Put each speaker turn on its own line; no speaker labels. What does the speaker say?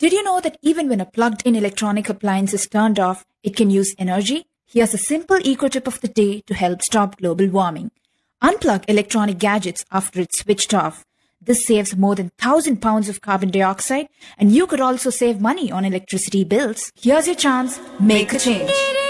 Did you know that even when a plugged-in electronic appliance is turned off, it can use energy? Here's a simple eco-tip of the day to help stop global warming. Unplug electronic gadgets after it's switched off. This saves more than 1,000 pounds of carbon dioxide, and you could also save money on electricity bills. Here's your chance. Make a change.